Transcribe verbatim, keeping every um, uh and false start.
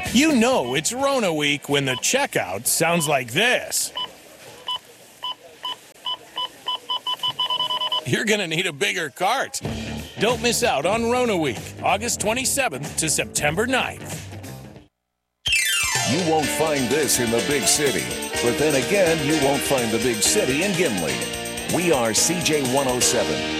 You know it's Rona week when the checkout sounds like this. You're going to need a bigger cart. Don't miss out on Rona week, August twenty-seventh to September ninth. You won't find this in the big city, but then again, you won't find the big city in Gimli. We are C J one oh seven.